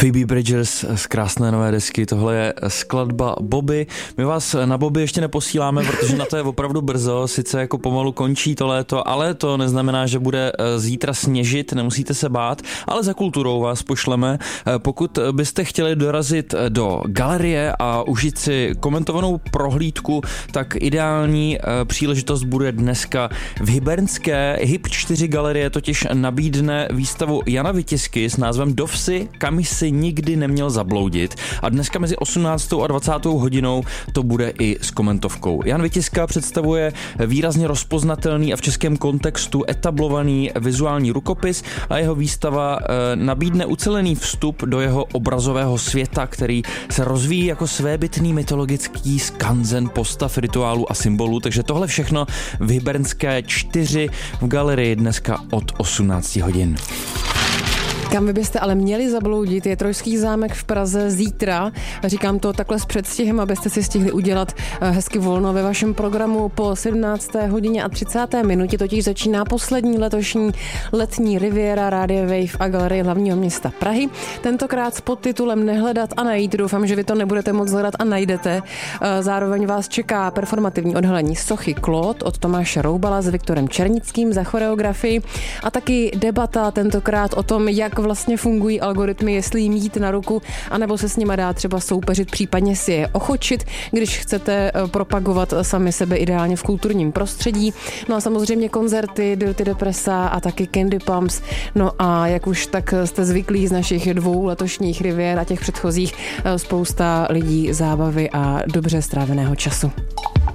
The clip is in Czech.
Phoebe Bridgers z krásné nové desky, tohle je skladba Bobby. My vás na Bobby ještě neposíláme, protože na to je opravdu brzo, sice jako pomalu končí to léto, ale to neznamená, že bude zítra sněžit, nemusíte se bát, ale za kulturou vás pošleme. Pokud byste chtěli dorazit do galerie a užít si komentovanou prohlídku, tak ideální příležitost bude dneska v Hybernské. Hyb 4 galerie totiž nabídne výstavu Jana Vitisky s názvem Do vsi, kam si nikdy neměl zabloudit. A dneska mezi 18. a 20. hodinou to bude i s komentovkou. Jan Vitiska představuje výrazně rozpoznatelný a v českém kontextu etablovaný vizuální rukopis a jeho výstava nabídne ucelený vstup do jeho obrazového světa, který se rozvíjí jako svébytný mytologický skanzen postav, rituálů a symbolů. Takže tohle všechno v Hybernské 4 v galerii dneska od 18 hodin. Kam vy byste ale měli zabloudit, je Trojský zámek v Praze zítra. Říkám to takhle s předstihem, abyste si stihli udělat hezky volno ve vašem programu. Po 17. hodině a 30. minutě totiž začíná poslední letošní letní riviera Rádia Wave a galerie hlavního města Prahy. Tentokrát s podtitulem Nehledat a najít. Doufám, že vy to nebudete moc hledat a najdete. Zároveň vás čeká performativní odhalení sochy Claude od Tomáše Roubala s Viktorem Černickým za choreografii a taky debata tentokrát o tom, jak vlastně fungují algoritmy, jestli jim jít na ruku, anebo se s nima dá třeba soupeřit, případně si je ochočit, když chcete propagovat sami sebe ideálně v kulturním prostředí. No a samozřejmě koncerty Dirty Depressa a taky Candy Pumps. No a jak už tak jste zvyklí z našich 2 letošních rivier a těch předchozích, spousta lidí, zábavy a dobře stráveného času.